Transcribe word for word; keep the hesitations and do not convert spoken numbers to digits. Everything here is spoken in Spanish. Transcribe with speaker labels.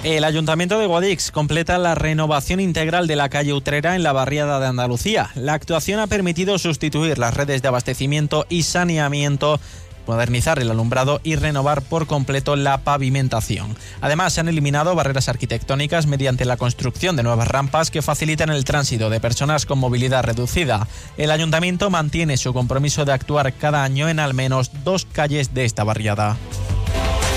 Speaker 1: El Ayuntamiento de Guadix completa la renovación integral de la calle Utrera en la barriada de Andalucía. La actuación ha permitido sustituir las redes de abastecimiento y saneamiento, modernizar el alumbrado y renovar por completo la pavimentación. Además, se han eliminado barreras arquitectónicas mediante la construcción de nuevas rampas que facilitan el tránsito de personas con movilidad reducida. El Ayuntamiento mantiene su compromiso de actuar cada año en al menos dos calles de esta barriada.